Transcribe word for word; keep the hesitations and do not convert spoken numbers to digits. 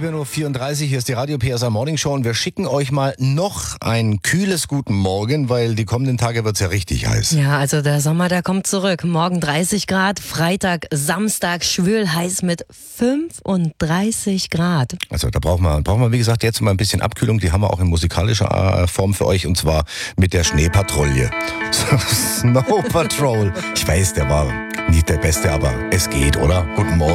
sieben Uhr vierunddreißig, hier ist die Radio P S A Morning Show und wir schicken euch mal noch ein kühles Guten Morgen, weil die kommenden Tage wird's ja richtig heiß. Ja, also der Sommer, der kommt zurück. Morgen dreißig Grad, Freitag, Samstag schwül heiß mit fünfunddreißig Grad. Also da brauchen wir, brauchen wir wie gesagt jetzt mal ein bisschen Abkühlung, die haben wir auch in musikalischer Form für euch und zwar mit der Schneepatrouille. Snow Patrol. Ich weiß, der war nicht der Beste, aber es geht, oder? Guten Morgen.